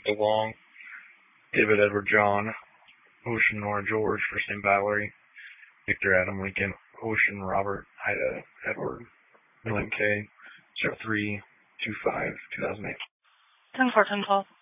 Echo Long, David Edward John, Ocean Nora George, first name Valerie, Victor Adam Lincoln, Ocean Robert Ida Edward, William K. 0325 2008. 10-4, 10-12.